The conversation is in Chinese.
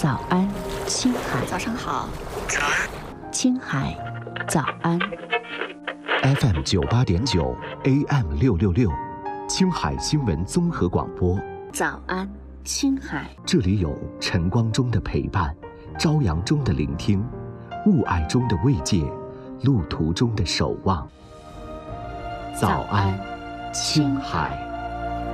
早安，青海。 早上好。 青海，早安。 FM 98.9 AM 666，青海新闻综合广播。 早安，青海。 这里有晨光中的陪伴，朝阳中的聆听，雾霭中的慰藉，路途中的守望。早安，青海。